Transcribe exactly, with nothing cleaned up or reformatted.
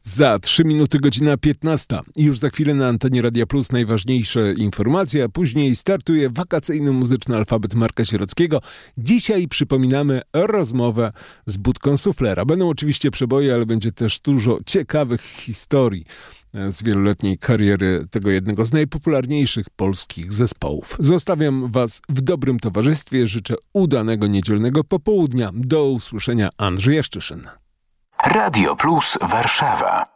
Za trzy minuty godzina piętnasta. I już za chwilę na antenie Radia Plus najważniejsze informacje, a później startuje wakacyjny muzyczny alfabet Marka Sierockiego. Dzisiaj przypominamy rozmowę z Budką Suflera. Będą oczywiście przeboje, ale będzie też dużo ciekawych historii z wieloletniej kariery tego jednego z najpopularniejszych polskich zespołów. Zostawiam Was w dobrym towarzystwie. Życzę udanego niedzielnego popołudnia. Do usłyszenia. Andrzej Jaszczyszyn. Radio Plus Warszawa.